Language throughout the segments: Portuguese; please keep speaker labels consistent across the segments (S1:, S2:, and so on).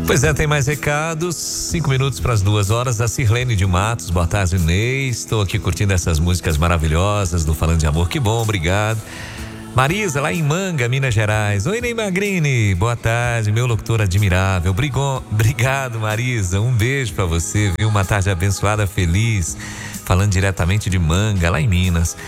S1: Pois é, tem mais recados. 5 minutos para as 2 horas. A Sirlene de Matos, boa tarde, Ney. Estou aqui curtindo essas músicas maravilhosas do Falando de Amor. Que bom, obrigado. Marisa, lá em Manga, Minas Gerais. Oi, Ney Magrini, boa tarde, meu locutor admirável. Obrigado, Marisa. Um beijo para você, viu? Uma tarde abençoada, feliz. Falando diretamente de Manga, lá em Minas.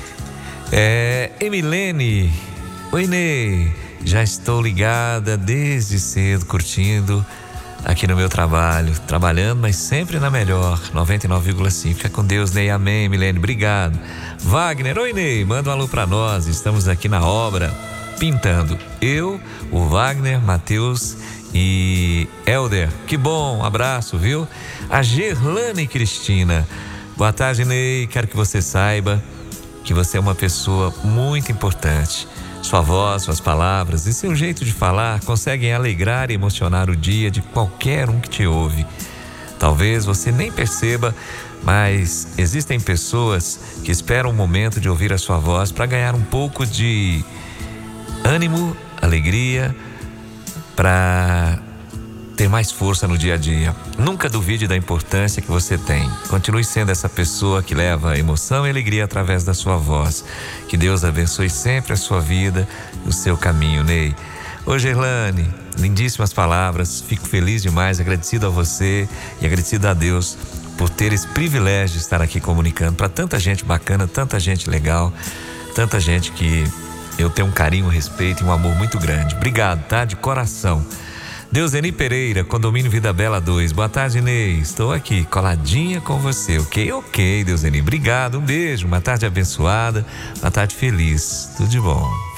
S1: Emilene. Oi, Ney. Já estou ligada desde cedo, curtindo aqui no meu trabalho. Trabalhando, mas sempre na melhor. 99,5. Fica com Deus, Ney. Amém, Milene. Obrigado. Wagner. Oi, Ney. Manda um alô pra nós. Estamos aqui na obra, pintando. Eu, o Wagner, Matheus e Helder. Que bom. Um abraço, viu? A Gerlane Cristina. Boa tarde, Ney. Quero que você saiba que você é uma pessoa muito importante. Sua voz, suas palavras e seu jeito de falar conseguem alegrar e emocionar o dia de qualquer um que te ouve. Talvez você nem perceba, mas existem pessoas que esperam o momento de ouvir a sua voz para ganhar um pouco de ânimo, alegria, para ter mais força no dia a dia. Nunca duvide da importância que você tem. Continue sendo essa pessoa que leva emoção e alegria através da sua voz. Que Deus abençoe sempre a sua vida e o seu caminho, Ney. Ô, Gerlane, lindíssimas palavras. Fico feliz demais, agradecido a você e agradecido a Deus por ter esse privilégio de estar aqui comunicando para tanta gente bacana, tanta gente legal, tanta gente que eu tenho um carinho, um respeito e um amor muito grande. Obrigado, tá? De coração. Deuseni Pereira, Condomínio Vida Bela 2. Boa tarde, Ney. Estou aqui, coladinha com você. Ok, Deuseni. Obrigado, um beijo. Uma tarde abençoada, uma tarde feliz. Tudo de bom.